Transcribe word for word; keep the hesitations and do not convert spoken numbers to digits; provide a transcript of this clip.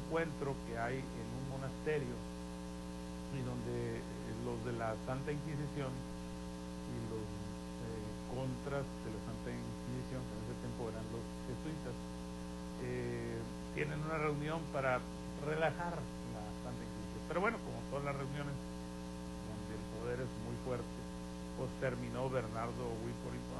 encuentro que hay en un monasterio y donde los de la Santa Inquisición y los eh, contras de la Santa Inquisición, que en ese tiempo eran los jesuitas, eh, tienen una reunión para relajar la Santa Inquisición. Pero bueno, como todas las reuniones donde el poder es muy fuerte, pues terminó Bernardo Wilcorin